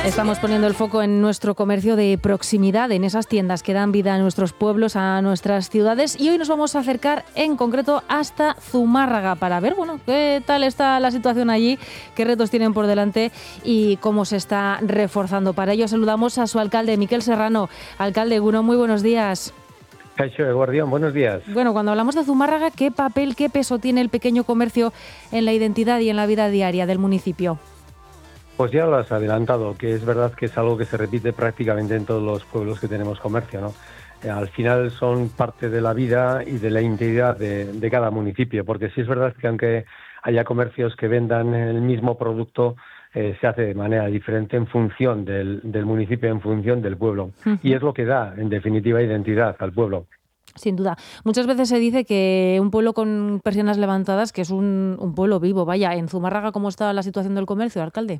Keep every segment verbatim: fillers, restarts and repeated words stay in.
Estamos poniendo el foco en nuestro comercio de proximidad, en esas tiendas que dan vida a nuestros pueblos, a nuestras ciudades, y hoy nos vamos a acercar en concreto hasta Zumárraga para ver, bueno, qué tal está la situación allí, qué retos tienen por delante y cómo se está reforzando. Para ello saludamos a su alcalde, Miquel Serrano. Alcalde, Eguno, muy buenos días. Caixo de Guardián, buenos días. Bueno, cuando hablamos de Zumárraga, ¿qué papel, qué peso tiene el pequeño comercio en la identidad y en la vida diaria del municipio? Pues ya lo has adelantado, que es verdad que es algo que se repite prácticamente en todos los pueblos que tenemos comercio, ¿no? Eh, al final son parte de la vida y de la integridad de, de cada municipio, porque sí es verdad que aunque haya comercios que vendan el mismo producto, eh, se hace de manera diferente en función del, del municipio, en función del pueblo. Uh-huh. Y es lo que da, en definitiva, identidad al pueblo. Sin duda. Muchas veces se dice que un pueblo con persianas levantadas, que es un, un pueblo vivo. Vaya, ¿en Zumárraga cómo está la situación del comercio, alcalde?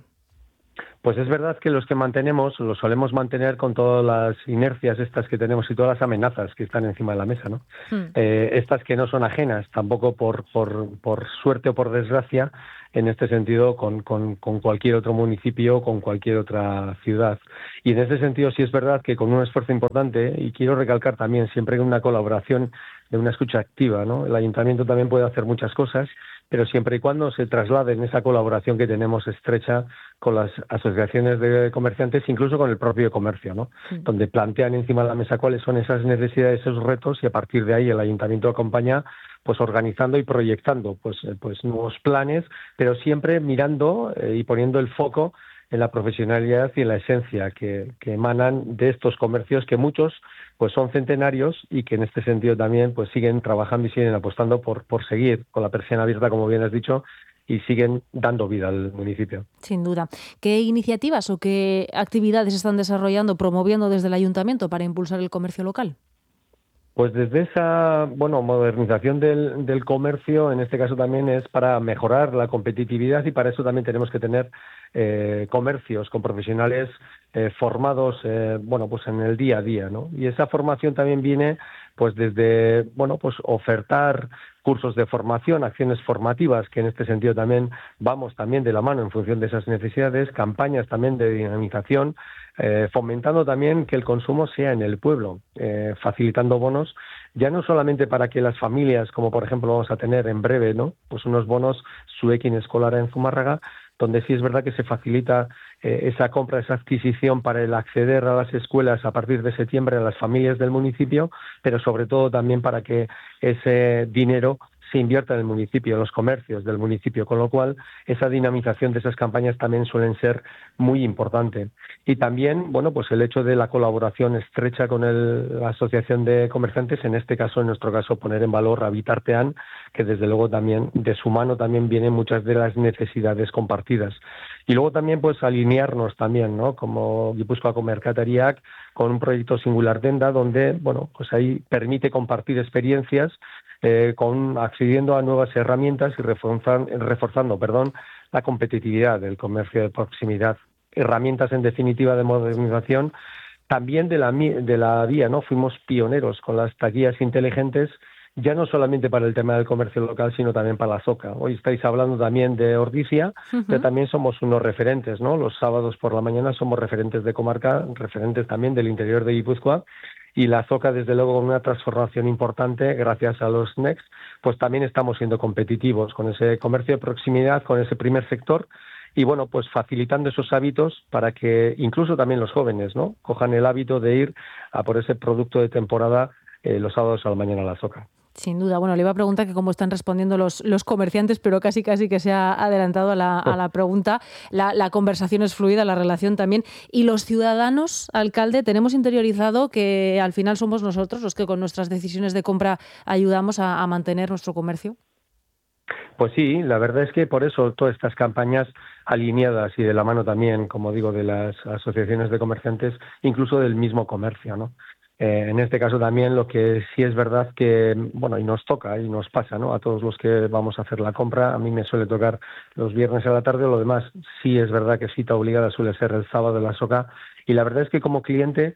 Pues es verdad que los que mantenemos, los solemos mantener con todas las inercias estas que tenemos y todas las amenazas que están encima de la mesa, ¿no? Hmm. Eh, estas que no son ajenas, tampoco por, por, por suerte o por desgracia, en este sentido, con, con, con cualquier otro municipio, con cualquier otra ciudad. Y en ese sentido sí es verdad que con un esfuerzo importante, y quiero recalcar también siempre una colaboración de una escucha activa, ¿no? El ayuntamiento también puede hacer muchas cosas, pero siempre y cuando se traslade en esa colaboración que tenemos estrecha con las asociaciones de comerciantes, incluso con el propio comercio, ¿no? Sí. Donde plantean encima de la mesa cuáles son esas necesidades, esos retos, y a partir de ahí el ayuntamiento acompaña, pues organizando y proyectando pues, pues nuevos planes, pero siempre mirando eh, y poniendo el foco en la profesionalidad y en la esencia que, que emanan de estos comercios, que muchos pues son centenarios y que en este sentido también pues siguen trabajando y siguen apostando por, por seguir con la persiana abierta, como bien has dicho, y siguen dando vida al municipio. Sin duda. ¿Qué iniciativas o qué actividades están desarrollando, promoviendo desde el ayuntamiento para impulsar el comercio local? Pues desde esa bueno modernización del, del comercio, en este caso también es para mejorar la competitividad, y para eso también tenemos que tener eh, comercios con profesionales eh, formados eh, bueno pues en el día a día, ¿no? Y esa formación también viene pues desde bueno pues ofertar cursos de formación, acciones formativas, que en este sentido también vamos también de la mano en función de esas necesidades, campañas también de dinamización, eh, fomentando también que el consumo sea en el pueblo, eh, facilitando bonos, ya no solamente para que las familias, como por ejemplo vamos a tener en breve, ¿no? Pues unos bonos Zuekin escolar en Zumárraga, donde sí es verdad que se facilita eh, esa compra, esa adquisición para el acceder a las escuelas a partir de septiembre a las familias del municipio, pero sobre todo también para que ese dinero se invierta en el municipio, en los comercios del municipio, con lo cual esa dinamización de esas campañas también suelen ser muy importante. Y también, bueno, pues el hecho de la colaboración estrecha con el, la Asociación de Comerciantes, en este caso, en nuestro caso, poner en valor a Bitartean, que desde luego también de su mano también vienen muchas de las necesidades compartidas. Y luego también pues alinearnos también, ¿no? Como Gipuzkoako Merkatariak, con un proyecto Singular Denda, donde, bueno, pues ahí permite compartir experiencias, eh, con accediendo a nuevas herramientas y reforzando, reforzando, perdón, la competitividad del comercio de proximidad. Herramientas, en definitiva, de modernización también de la, de la vía, ¿no? Fuimos pioneros con las taquillas inteligentes, ya no solamente para el tema del comercio local, sino también para la Azoka. Hoy estáis hablando también de Ordizia, uh-huh. pero también somos unos referentes, ¿no? Los sábados por la mañana somos referentes de comarca, referentes también del interior de Guipúzcoa, y la Azoka, desde luego, con una transformación importante, gracias a los Next, pues también estamos siendo competitivos con ese comercio de proximidad, con ese primer sector, y bueno, pues facilitando esos hábitos para que incluso también los jóvenes, ¿no? Cojan el hábito de ir a por ese producto de temporada eh, los sábados a la mañana a la Azoka. Sin duda. Bueno, le iba a preguntar que cómo están respondiendo los, los comerciantes, pero casi casi que se ha adelantado a la, a la pregunta. La, la conversación es fluida, la relación también. Y los ciudadanos, alcalde, tenemos interiorizado que al final somos nosotros los que con nuestras decisiones de compra ayudamos a, a mantener nuestro comercio. Pues sí, la verdad es que por eso todas estas campañas alineadas y de la mano también, como digo, de las asociaciones de comerciantes, incluso del mismo comercio, ¿no? Eh, en este caso también lo que sí es verdad que, bueno, y nos toca y nos pasa, ¿no? A todos los que vamos a hacer la compra, a mí me suele tocar los viernes a la tarde, lo demás sí es verdad que cita obligada suele ser el sábado de la Azoka, y la verdad es que como cliente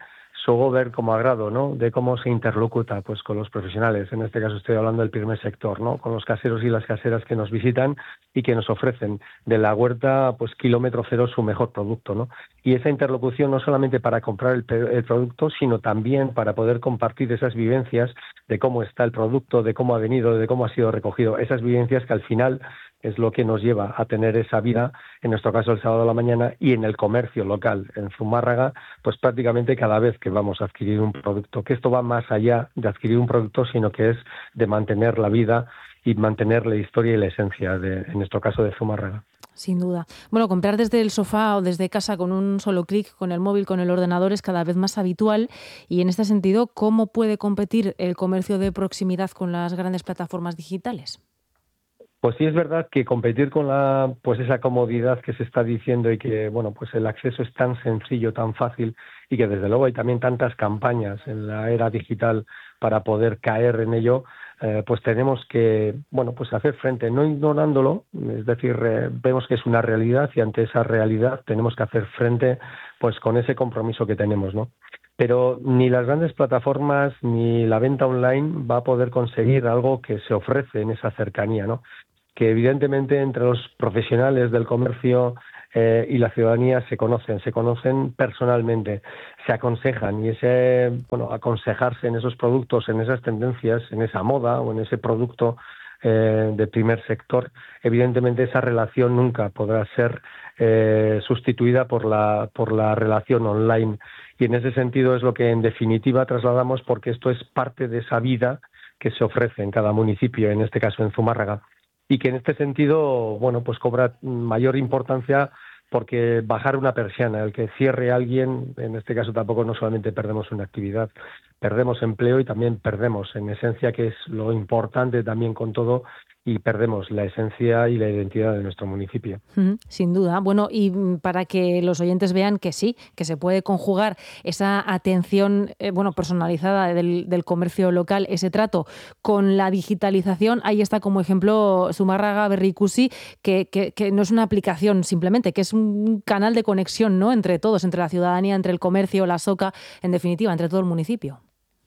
su ver como agrado, ¿no? De cómo se interlocuta pues con los profesionales. En este caso estoy hablando del primer sector, ¿no? Con los caseros y las caseras que nos visitan y que nos ofrecen de la huerta pues kilómetro cero su mejor producto, ¿no? Y esa interlocución no solamente para comprar el, el producto, sino también para poder compartir esas vivencias de cómo está el producto, de cómo ha venido, de cómo ha sido recogido. Esas vivencias que al final es lo que nos lleva a tener esa vida, en nuestro caso el sábado a la mañana, y en el comercio local, en Zumárraga, pues prácticamente cada vez que vamos a adquirir un producto, que esto va más allá de adquirir un producto, sino que es de mantener la vida y mantener la historia y la esencia, de, en nuestro caso, de Zumárraga. Sin duda. Bueno, comprar desde el sofá o desde casa con un solo clic, con el móvil, con el ordenador, es cada vez más habitual y en este sentido, ¿cómo puede competir el comercio de proximidad con las grandes plataformas digitales? Pues sí es verdad que competir con la pues esa comodidad que se está diciendo y que bueno pues el acceso es tan sencillo, tan fácil y que desde luego hay también tantas campañas en la era digital para poder caer en ello, eh, pues tenemos que bueno pues hacer frente, no ignorándolo, es decir, eh, vemos que es una realidad y ante esa realidad tenemos que hacer frente pues con ese compromiso que tenemos, ¿no? Pero ni las grandes plataformas ni la venta online va a poder conseguir algo que se ofrece en esa cercanía, ¿no? Que evidentemente entre los profesionales del comercio eh, y la ciudadanía se conocen, se conocen personalmente, se aconsejan y ese, bueno, aconsejarse en esos productos, en esas tendencias, en esa moda o en ese producto eh, de primer sector, evidentemente esa relación nunca podrá ser eh, sustituida por la, por la relación online. Y en ese sentido es lo que en definitiva trasladamos porque esto es parte de esa vida que se ofrece en cada municipio, en este caso en Zumárraga. Y que en este sentido, bueno, pues cobra mayor importancia porque bajar una persiana, el que cierre alguien, en este caso tampoco no solamente perdemos una actividad, perdemos empleo y también perdemos en esencia, que es lo importante también con todo, y perdemos la esencia y la identidad de nuestro municipio. Sin duda. Bueno, y para que los oyentes vean que sí, que se puede conjugar esa atención eh, bueno, personalizada del, del comercio local, ese trato con la digitalización, ahí está como ejemplo Zumárraga Berrikusi, que, que, que no es una aplicación simplemente, que es un canal de conexión, ¿no?, entre todos, entre la ciudadanía, entre el comercio, la soca, en definitiva, entre todo el municipio.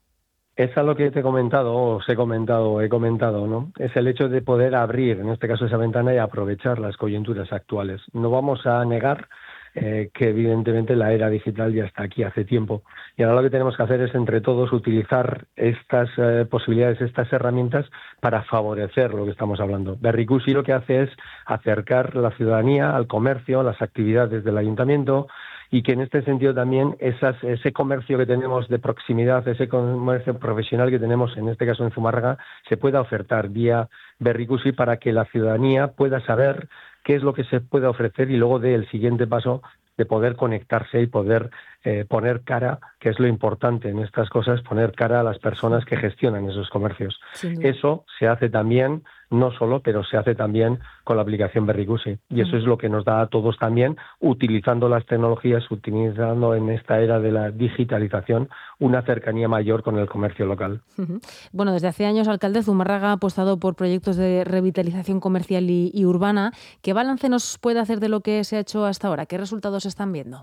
Es a lo que te he comentado, o os he comentado, he comentado, ¿no? Es el hecho de poder abrir, en este caso, esa ventana y aprovechar las coyunturas actuales. No vamos a negar eh, que, evidentemente, la era digital ya está aquí hace tiempo. Y ahora lo que tenemos que hacer es, entre todos, utilizar estas eh, posibilidades, estas herramientas, para favorecer lo que estamos hablando. Berrikusi lo que hace es acercar la ciudadanía al comercio, a las actividades del ayuntamiento, y que en este sentido también esas, ese comercio que tenemos de proximidad, ese comercio profesional que tenemos, en este caso en Zumárraga, se pueda ofertar vía Berrikusi para que la ciudadanía pueda saber qué es lo que se puede ofrecer y luego dé el siguiente paso de poder conectarse y poder eh, poner cara, que es lo importante en estas cosas, poner cara a las personas que gestionan esos comercios. Eso se hace también, no solo, pero se hace también con la aplicación Berrikusi. Y eso es lo que nos da a todos también, utilizando las tecnologías, utilizando en esta era de la digitalización, una cercanía mayor con el comercio local. Uh-huh. Bueno, desde hace años, alcalde, Zumárraga ha apostado por proyectos de revitalización comercial y, y urbana. ¿Qué balance nos puede hacer de lo que se ha hecho hasta ahora? ¿Qué resultados están viendo?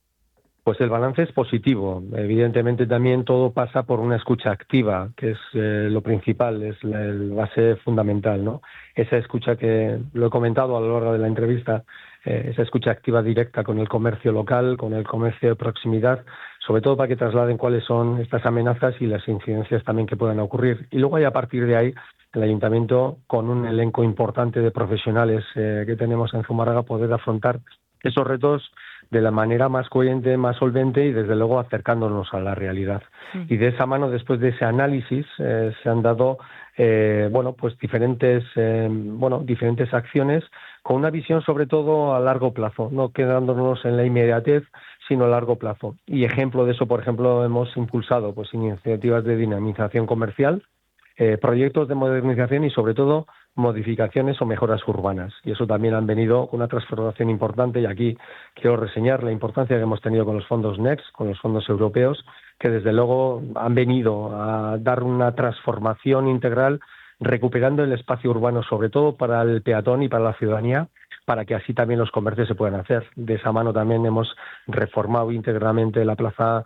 Pues el balance es positivo. Evidentemente también todo pasa por una escucha activa, que es eh, lo principal, es la el base fundamental, ¿no? Esa escucha que lo he comentado a lo largo de la entrevista, eh, esa escucha activa directa con el comercio local, con el comercio de proximidad, sobre todo para que trasladen cuáles son estas amenazas y las incidencias también que puedan ocurrir. Y luego, a partir de ahí, el ayuntamiento, con un elenco importante de profesionales eh, que tenemos en Zumárraga, poder afrontar esos retos de la manera más coherente, más solvente y, desde luego, acercándonos a la realidad. Sí. Y de esa mano, después de ese análisis, eh, se han dado eh, bueno, pues diferentes, eh, bueno, diferentes acciones con una visión, sobre todo, a largo plazo, no quedándonos en la inmediatez, sino a largo plazo. Y ejemplo de eso, por ejemplo, hemos impulsado pues iniciativas de dinamización comercial, eh, proyectos de modernización y, sobre todo, modificaciones o mejoras urbanas. Y eso también han venido con una transformación importante, y aquí quiero reseñar la importancia que hemos tenido con los fondos Next, con los fondos europeos, que desde luego han venido a dar una transformación integral, recuperando el espacio urbano, sobre todo para el peatón y para la ciudadanía, para que así también los comercios se puedan hacer. De esa mano también hemos reformado íntegramente la plaza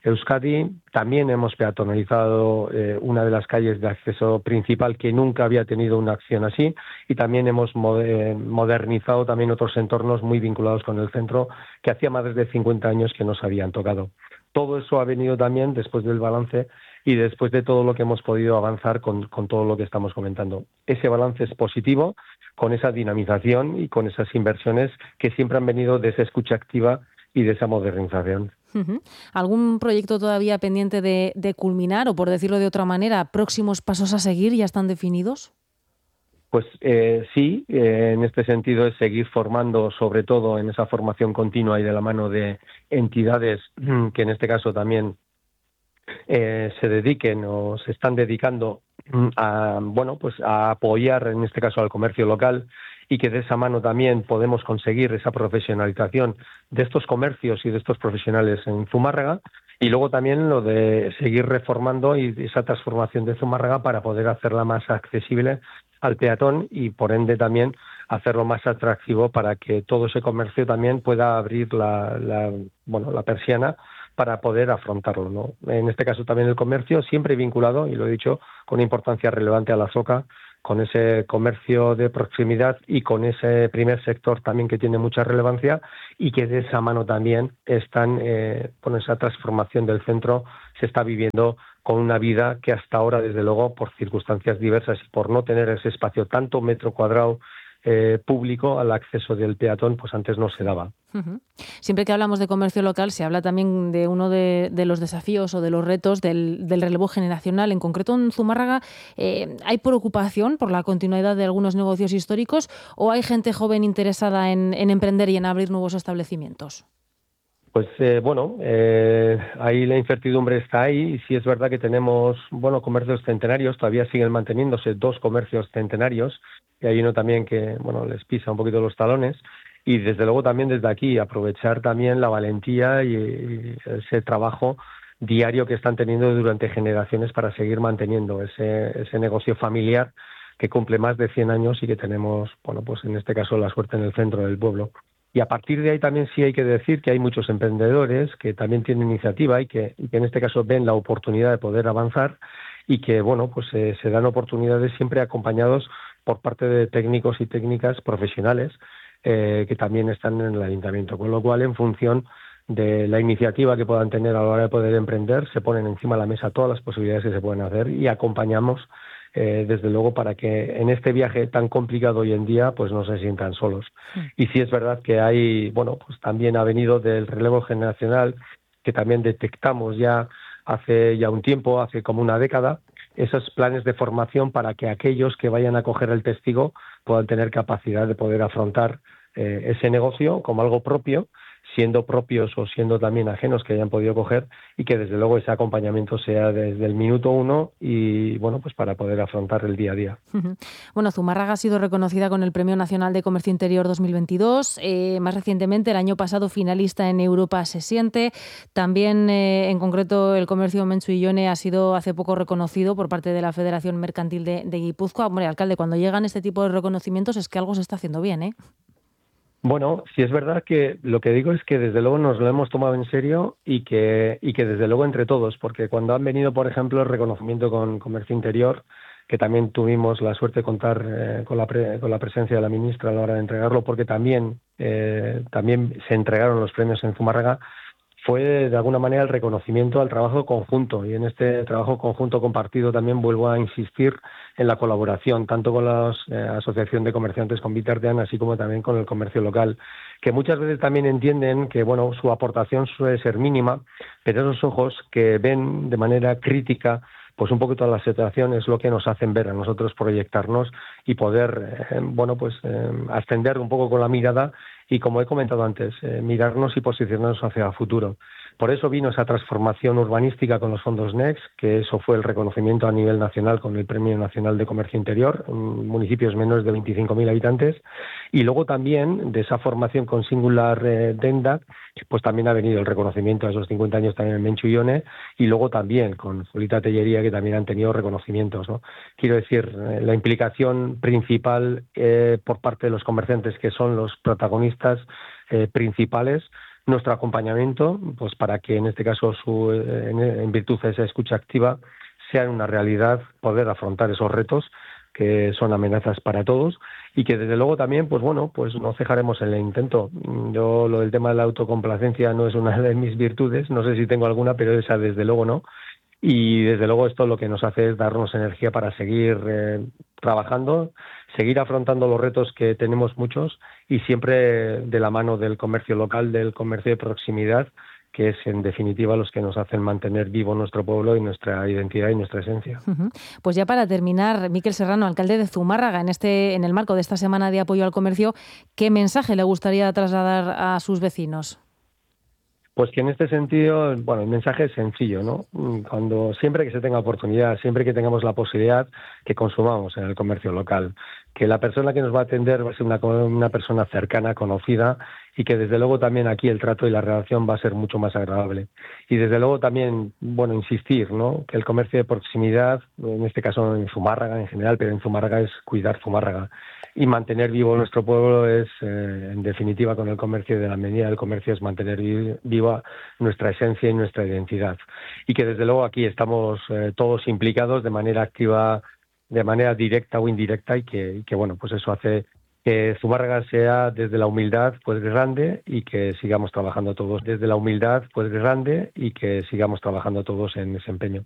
Euskadi. También hemos peatonalizado eh, una de las calles de acceso principal que nunca había tenido una acción así, y también hemos modernizado también otros entornos muy vinculados con el centro que hacía más de cincuenta años que no se habían tocado. Todo eso ha venido también después del balance y después de todo lo que hemos podido avanzar con, con todo lo que estamos comentando. Ese balance es positivo, con esa dinamización y con esas inversiones que siempre han venido de esa escucha activa y de esa modernización. Uh-huh. ¿Algún proyecto todavía pendiente de, de culminar o, por decirlo de otra manera, próximos pasos a seguir ya están definidos? Pues eh, sí, eh, en este sentido es seguir formando, sobre todo en esa formación continua y de la mano de entidades que en este caso también eh, se dediquen o se están dedicando a, bueno, pues a apoyar en este caso al comercio local, y que de esa mano también podemos conseguir esa profesionalización de estos comercios y de estos profesionales en Zumárraga. Y luego también lo de seguir reformando y esa transformación de Zumárraga para poder hacerla más accesible al peatón y por ende también hacerlo más atractivo para que todo ese comercio también pueda abrir la, la bueno la persiana para poder afrontarlo, ¿no? En este caso también el comercio siempre vinculado, y lo he dicho, con importancia relevante a la Zoca, con ese comercio de proximidad y con ese primer sector también que tiene mucha relevancia, y que de esa mano también están eh, con esa transformación del centro se está viviendo con una vida que hasta ahora, desde luego, por circunstancias diversas y por no tener ese espacio tanto metro cuadrado eh, público al acceso del peatón, pues antes no se daba. Uh-huh. Siempre que hablamos de comercio local se habla también de uno de, de los desafíos o de los retos del, del relevo generacional. En concreto en Zumárraga, eh, ¿hay preocupación por la continuidad de algunos negocios históricos o hay gente joven interesada en, en emprender y en abrir nuevos establecimientos? Pues eh, bueno, eh, ahí la incertidumbre está ahí, y sí es verdad que tenemos, bueno, comercios centenarios, todavía siguen manteniéndose dos comercios centenarios, y hay uno también que, bueno, les pisa un poquito los talones, y desde luego también desde aquí aprovechar también la valentía y, y ese trabajo diario que están teniendo durante generaciones para seguir manteniendo ese, ese negocio familiar que cumple más de cien años y que tenemos, bueno, pues en este caso la suerte en el centro del pueblo. Y a partir de ahí también sí hay que decir que hay muchos emprendedores que también tienen iniciativa y que, y que en este caso ven la oportunidad de poder avanzar, y que, bueno, pues eh, se dan oportunidades siempre acompañados por parte de técnicos y técnicas profesionales eh, que también están en el ayuntamiento. Con lo cual, en función de la iniciativa que puedan tener a la hora de poder emprender, se ponen encima de la mesa todas las posibilidades que se pueden hacer y acompañamos Eh, desde luego para que en este viaje tan complicado hoy en día pues no se sientan solos. Sí. Y sí es verdad que hay, bueno, pues también ha venido del relevo generacional que también detectamos ya hace ya un tiempo, hace como una década, esos planes de formación para que aquellos que vayan a coger el testigo puedan tener capacidad de poder afrontar eh, ese negocio como algo propio, siendo propios o siendo también ajenos que hayan podido coger, y que desde luego ese acompañamiento sea desde el minuto uno y bueno, pues para poder afrontar el día a día. Uh-huh. Bueno, Zumárraga ha sido reconocida con el Premio Nacional de Comercio Interior dos mil veintidós, eh, más recientemente el año pasado finalista en Europa se siente, también eh, en concreto el comercio Mentxu Illone ha sido hace poco reconocido por parte de la Federación Mercantil de, de Guipúzcoa. Hombre, alcalde, cuando llegan este tipo de reconocimientos es que algo se está haciendo bien, ¿eh? Bueno, sí es verdad que lo que digo es que desde luego nos lo hemos tomado en serio y que y que desde luego entre todos, porque cuando han venido, por ejemplo, el reconocimiento con Comercio Interior, que también tuvimos la suerte de contar eh, con, la pre, con la presencia de la ministra a la hora de entregarlo, porque también, eh, también se entregaron los premios en Zumárraga, fue de alguna manera el reconocimiento al trabajo conjunto, y en este trabajo conjunto compartido también vuelvo a insistir en la colaboración, tanto con la eh, Asociación de Comerciantes, con Bitartean, así como también con el comercio local, que muchas veces también entienden que bueno, su aportación suele ser mínima, pero esos ojos que ven de manera crítica pues un poco toda la situación es lo que nos hacen ver a nosotros proyectarnos y poder eh, bueno pues eh, ascender un poco con la mirada y, como he comentado antes, eh, mirarnos y posicionarnos hacia el futuro. Por eso vino esa transformación urbanística con los fondos Next, que eso fue el reconocimiento a nivel nacional con el Premio Nacional de Comercio Interior, en municipios menores de veinticinco mil habitantes, y luego también de esa formación con Singular eh, Denda, pues también ha venido el reconocimiento a esos cincuenta años también en Mentxu Illone, y luego también con Solita Tellería, que también han tenido reconocimientos, ¿no? Quiero decir, eh, la implicación principal eh, por parte de los comerciantes, que son los protagonistas eh, principales, nuestro acompañamiento, pues para que en este caso, su, en, en virtud de esa escucha activa, sea una realidad poder afrontar esos retos que son amenazas para todos y que desde luego también, pues bueno, pues no cejaremos en el intento. Yo lo del tema de la autocomplacencia no es una de mis virtudes, no sé si tengo alguna, pero esa desde luego no. Y desde luego esto lo que nos hace es darnos energía para seguir eh, trabajando, seguir afrontando los retos que tenemos muchos y siempre de la mano del comercio local, del comercio de proximidad, que es en definitiva los que nos hacen mantener vivo nuestro pueblo y nuestra identidad y nuestra esencia. Uh-huh. Pues ya para terminar, Miquel Serrano, alcalde de Zumárraga, en este en el marco de esta semana de apoyo al comercio, ¿qué mensaje le gustaría trasladar a sus vecinos? Pues que en este sentido, bueno, el mensaje es sencillo, ¿no? Cuando siempre que se tenga oportunidad, siempre que tengamos la posibilidad, que consumamos en el comercio local, que la persona que nos va a atender va a ser una, una persona cercana, conocida, y que desde luego también aquí el trato y la relación va a ser mucho más agradable. Y desde luego también, bueno, insistir, ¿no? Que el comercio de proximidad, en este caso en Zumárraga en general, pero en Zumárraga es cuidar Zumárraga. Y mantener vivo nuestro pueblo es, eh, en definitiva, con el comercio, de la medida del comercio, es mantener viva nuestra esencia y nuestra identidad. Y que desde luego aquí estamos eh, todos implicados de manera activa, de manera directa o indirecta, y que, y que bueno, pues eso hace que Zumárraga sea desde la humildad pues grande y que sigamos trabajando todos desde la humildad pues grande y que sigamos trabajando todos en ese empeño.